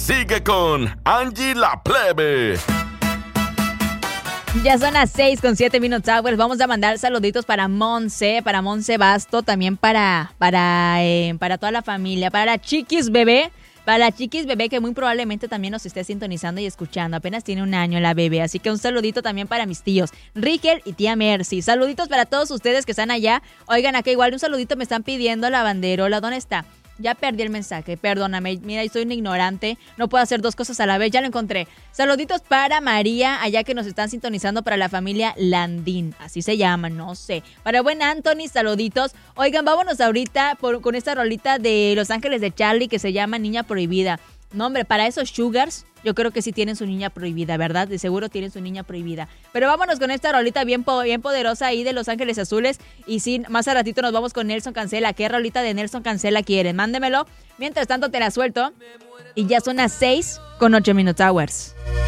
Sigue con Angie la Plebe. Ya son las 6:07 hours. Vamos a mandar saluditos para Monse Basto, también para toda la familia, para la Chiquis Bebé. Para la Chiquis Bebé, que muy probablemente también nos esté sintonizando y escuchando. Apenas tiene 1 año la bebé. Así que un saludito también para mis tíos, Rigel y tía Mercy. Saluditos para todos ustedes que están allá. Oigan, acá igual un saludito me están pidiendo la banderola. ¿Dónde está? Ya perdí el mensaje, perdóname. Mira, soy un ignorante. No puedo hacer 2 cosas a la vez. Ya lo encontré. Saluditos para María, allá que nos están sintonizando, para la familia Landín. Así se llama, no sé. Para buen Anthony, saluditos. Oigan, vámonos ahorita con esta rolita de Los Ángeles de Charlie que se llama Niña Prohibida. No, hombre, para esos sugars, yo creo que sí tienen su niña prohibida, ¿verdad? De seguro tienen su niña prohibida. Pero vámonos con esta rolita bien poderosa ahí de Los Ángeles Azules. Y sí, más a ratito nos vamos con Nelson Cancela. ¿Qué rolita de Nelson Cancela quieren? Mándemelo. Mientras tanto te la suelto. Y ya son las 6:08 hours.